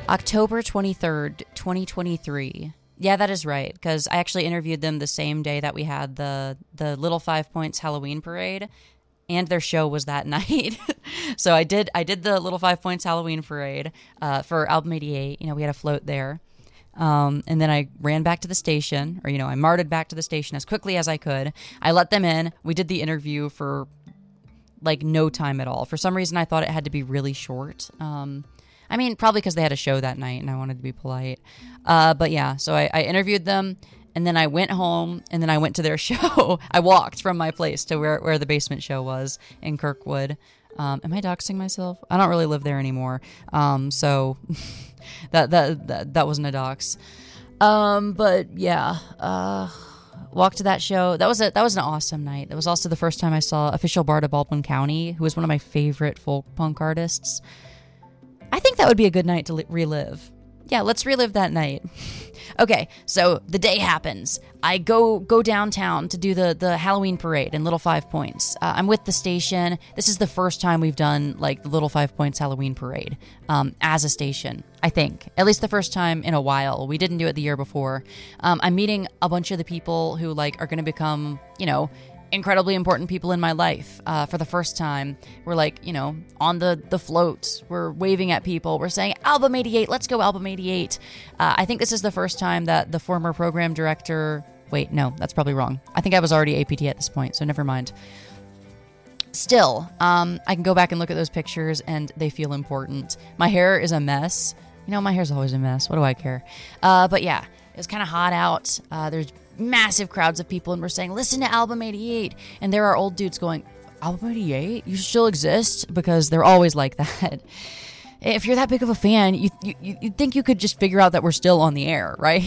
October 23rd, 2023. Yeah, that is right, because I actually interviewed them the same day that we had the Little 5 Points Halloween parade, and their show was that night. So I did the Little 5 Points Halloween parade for Album 88. We had a float there. And then I ran back to the station, or, I marted back to the station as quickly as I could. I let them in. We did the interview for, no time at all. For some reason, I thought it had to be really short. Probably because they had a show that night and I wanted to be polite. But yeah, so I interviewed them, and then I went home, and then I went to their show. I walked from my place to where the basement show was in Kirkwood. Am I doxing myself? I don't really live there anymore. So that wasn't a dox. But yeah, walked to that show. That was an awesome night. That was also the first time I saw Official Bard of Baldwin County, who is one of my favorite folk punk artists. I think that would be a good night to relive. Yeah, let's relive that night. Okay, so the day happens. I go downtown to do the Halloween parade in Little 5 Points. I'm with the station. This is the first time we've done the Little 5 Points Halloween parade as a station, I think. At least the first time in a while. We didn't do it the year before. I'm meeting a bunch of the people who are going to become, incredibly important people in my life for the first time. We're on the float. We're waving at people. We're saying, Album 88, let's go Album 88. I think this is the first time that the former program director... Wait, no, that's probably wrong. I think I was already APT at this point, so never mind. Still, I can go back and look at those pictures, and they feel important. My hair is a mess. My hair's always a mess. What do I care? But yeah, it was kind of hot out. There's massive crowds of people, and we're saying, listen to Album 88. And there are old dudes going, Album 88? You still exist? Because they're always like that. If you're that big of a fan, you think you could just figure out that we're still on the air, right?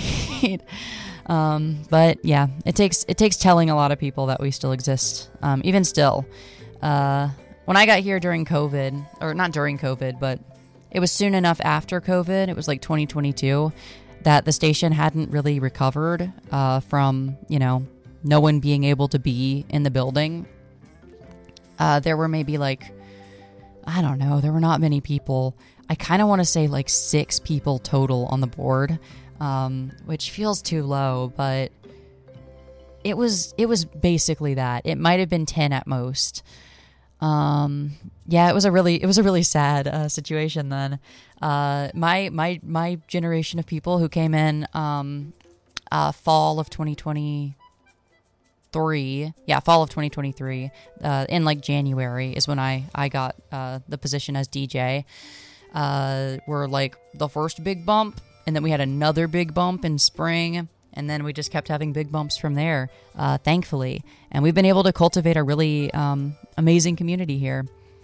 But yeah, it takes telling a lot of people that we still exist. Even still, when I got here during COVID, or not during COVID, but it was soon enough after COVID, it was 2022, that the station hadn't really recovered from, no one being able to be in the building. There were maybe I don't know, there were not many people. I kind of want to say 6 people total on the board, which feels too low, but it was basically that. It might have been 10 at most. Yeah, it was a really sad situation then. My generation of people who came in fall of 2023. Yeah, fall of 2023. In January is when I got the position as DJ. Were the first big bump, and then we had another big bump in spring. And then we just kept having big bumps from there, thankfully. And we've been able to cultivate a really amazing community here.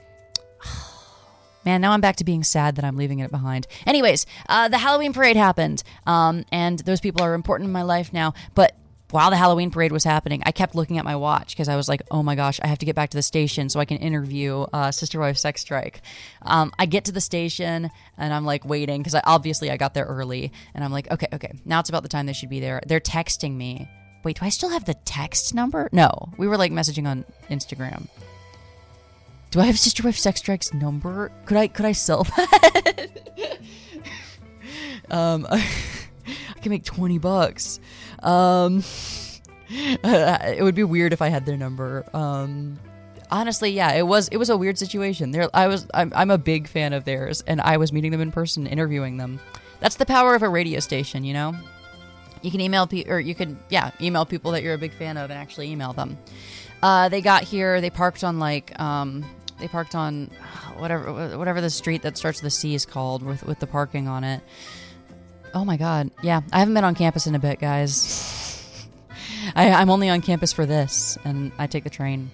Man, now I'm back to being sad that I'm leaving it behind. Anyways, the Halloween parade happened. And those people are important in my life now. But while the Halloween parade was happening, I kept looking at my watch because I was like, oh my gosh, I have to get back to the station so I can interview Sister Wife Sex Strike. I get to the station and I'm waiting because I got there early. And I'm like, okay, now it's about the time they should be there. They're texting me. Wait, do I still have the text number? No, we were messaging on Instagram. Do I have Sister Wife Sex Strike's number? Could I sell that? I can make $20. It would be weird if I had their number. Honestly, yeah, it was a weird situation. I'm a big fan of theirs, and I was meeting them in person, interviewing them. That's the power of a radio station, You can email email people that you're a big fan of and actually email them. They got here. They parked on whatever the street that starts with a C is called, with the parking on it. Oh my God. Yeah, I haven't been on campus in a bit, guys. I'm only on campus for this, and I take the train.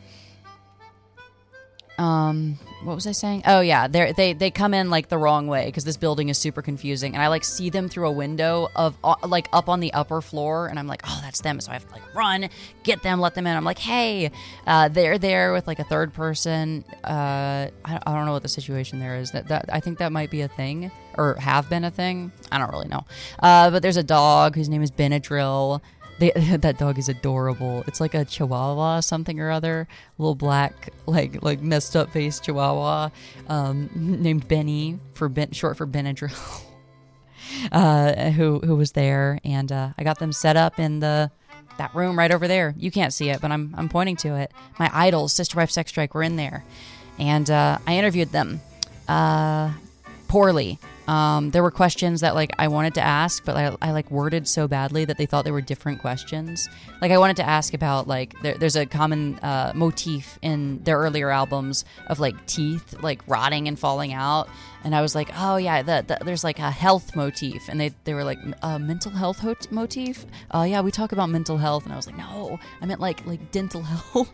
What was I saying? Oh yeah, they come in the wrong way because this building is super confusing, and I see them through a window of up on the upper floor, and I'm like, oh, that's them. So I have to run, get them, let them in. I'm like, hey, they're there with a third person. I don't know what the situation there is. That I think that might be a thing or have been a thing. I don't really know. But there's a dog whose name is Benadryl. That dog is adorable. It's like a Chihuahua something or other, little black, messed up face Chihuahua, named Benny short for Benadryl. who was there, and I got them set up in that room right over there. You can't see it, but I'm pointing to it. My idols, Sister Wife Sex Strike, were in there, and I interviewed them poorly. There were questions that I wanted to ask, but I worded so badly that they thought they were different questions. I wanted to ask about there's a common motif in their earlier albums of teeth rotting and falling out, and I was like, oh yeah, there's a health motif, and they were like, mental health motif. Yeah, we talk about mental health, and I was like, no, I meant like dental health,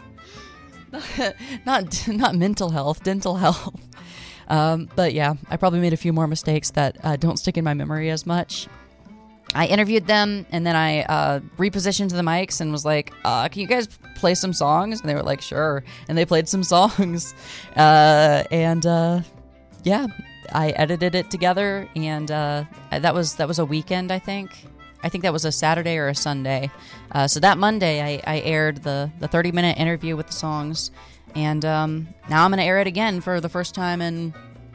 not mental health, dental health. But yeah, I probably made a few more mistakes that don't stick in my memory as much. I interviewed them, and then I repositioned the mics and was like, can you guys play some songs? And they were like, sure. And they played some songs. Yeah, I edited it together, and that was a weekend, I think. I think that was a Saturday or a Sunday. So that Monday, I aired the 30-minute interview with the songs. And now I'm going to air it again for the first time in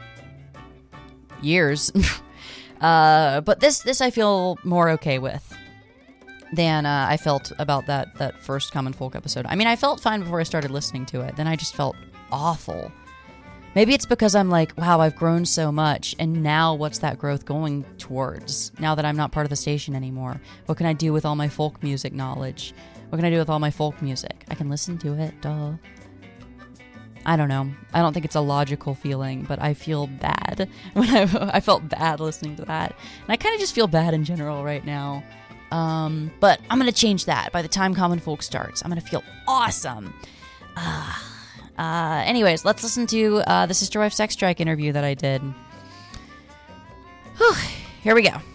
years. But this I feel more okay with than I felt about that first Common Folk episode. I mean, I felt fine before I started listening to it. Then I just felt awful. Maybe it's because I'm like, wow, I've grown so much. And now what's that growth going towards? Now that I'm not part of the station anymore. What can I do with all my folk music knowledge? What can I do with all my folk music? I can listen to it, duh. I don't know. I don't think it's a logical feeling, but I feel bad. When I felt bad listening to that. And I kind of just feel bad in general right now. But I'm going to change that. By the time Common Folk starts, I'm going to feel awesome. Anyways, let's listen to the Sister Wife Sex Strike interview that I did. Whew, here we go.